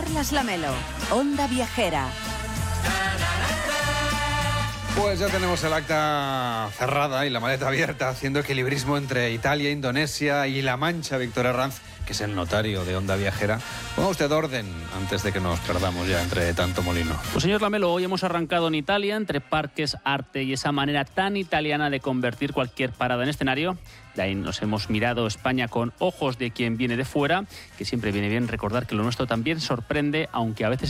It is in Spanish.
Carlas Lamelo, Onda Viajera. Pues ya tenemos el acta cerrada y la maleta abierta, haciendo equilibrismo entre Italia, Indonesia y La Mancha. Víctor Herranz, que es el notario de Onda Viajera. Ponga usted orden antes de que nos perdamos ya entre tanto molino. Pues señor Lamelo, hoy hemos arrancado en Italia, entre parques, arte y esa manera tan italiana de convertir cualquier parada en escenario. De ahí nos hemos mirado España con ojos de quien viene de fuera, que siempre viene bien recordar que lo nuestro también sorprende, aunque a veces